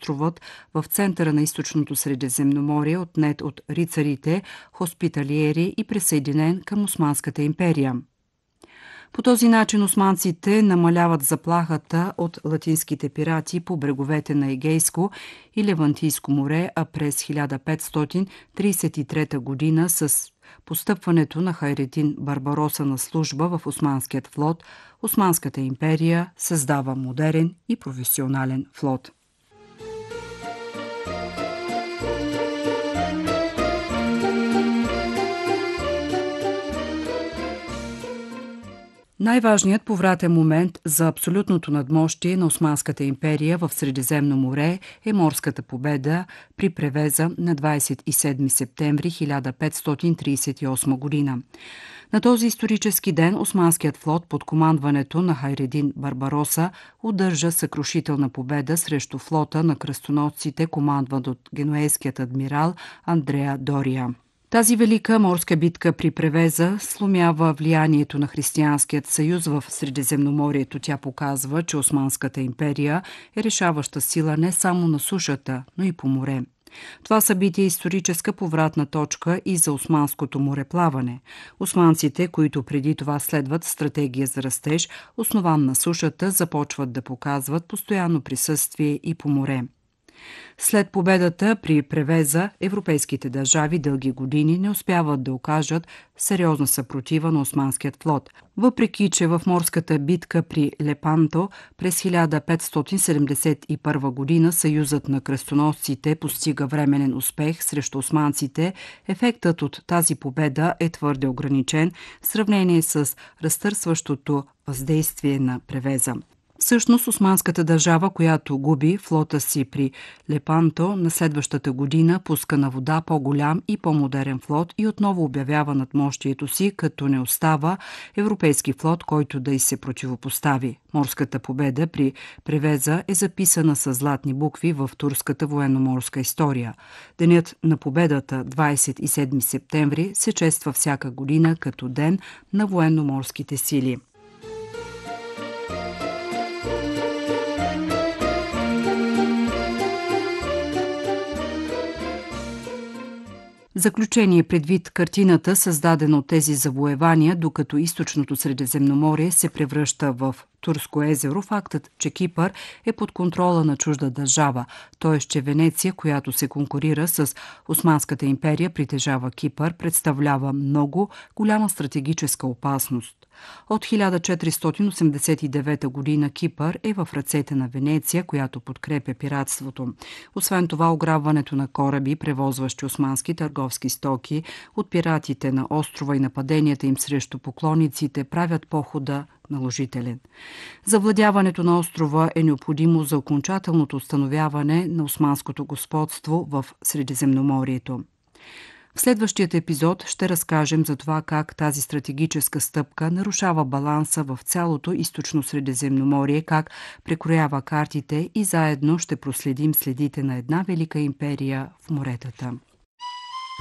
островът в центъра на източното Средиземноморие, отнет от рицарите, хоспиталиери и присъединен към Османската империя. По този начин османците намаляват заплахата от латинските пирати по бреговете на Егейско и Левантийско море, а през 1533 година с постъпването на Хайредин Барбароса на служба в Османският флот, Османската империя създава модерен и професионален флот. Най-важният повратен момент за абсолютното надмощие на Османската империя в Средиземно море е морската победа при превеза на 27 септември 1538 година. На този исторически ден Османският флот под командването на Хайредин Барбароса удържа съкрушителна победа срещу флота на кръстоносците, командван от генуейският адмирал Андреа Дория. Тази велика морска битка при превеза сломява влиянието на Християнският съюз в Средиземноморието. Тя показва, че Османската империя е решаваща сила не само на сушата, но и по море. Това събитие е историческа повратна точка и за османското мореплаване. Османците, които преди това следват стратегия за растеж, основан на сушата, започват да показват постоянно присъствие и по море. След победата при превеза, европейските държави дълги години не успяват да окажат сериозна съпротива на османският флот. Въпреки че в морската битка при Лепанто през 1571 година съюзът на кръстоносците постига временен успех срещу османците, ефектът от тази победа е твърде ограничен в сравнение с разтърсващото въздействие на превеза. Всъщност, османската държава, която губи флота си при Лепанто, на следващата година пуска на вода по-голям и по-модерен флот и отново обявява надмощието си, като не остава европейски флот, който да й се противопостави. Морската победа при превеза е записана с златни букви в турската военноморска история. Денят на победата, 27 септември, се чества всяка година като ден на военноморските сили. Заключение предвид картината, създадена от тези завоевания, докато източното Средиземноморие се превръща в Турско езеро, фактът, че Кипър е под контрола на чужда държава, т.е. че Венеция, която се конкурира с Османската империя, притежава Кипър, представлява много голяма стратегическа опасност. От 1489 година Кипър е в ръцете на Венеция, която подкрепя пиратството. Освен това, ограбването на кораби, превозващи османски търговски стоки от пиратите на острова и нападенията им срещу поклонниците правят похода наложителен. Завладяването на острова е необходимо за окончателното установяване на османското господство в Средиземноморието. В следващият епизод ще разкажем за това как тази стратегическа стъпка нарушава баланса в цялото източно Средиземноморие, как прекроява картите и заедно ще проследим следите на една велика империя в моретата.